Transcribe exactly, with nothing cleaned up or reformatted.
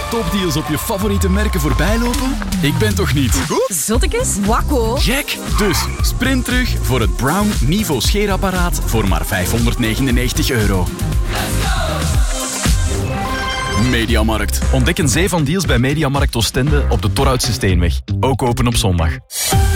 topdeals op je favoriete merken voorbij lopen? Ik ben toch niet? Zottekes? Wakko. Gek! Dus sprint terug voor het Brown Niveau scheerapparaat voor maar vijfhonderdnegenennegentig euro. Mediamarkt. Ontdek een zee van deals bij Mediamarkt Oostende op de Torhoutse Steenweg. Ook open op zondag.